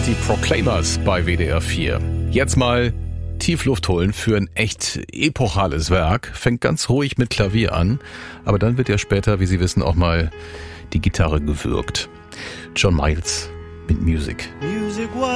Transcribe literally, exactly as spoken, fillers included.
Die Proclaimers bei W D R vier. Jetzt mal Tiefluft holen für ein echt epochales Werk. Fängt ganz ruhig mit Klavier an, aber dann wird ja später, wie Sie wissen, auch mal die Gitarre gewürgt. John Miles mit Music. Music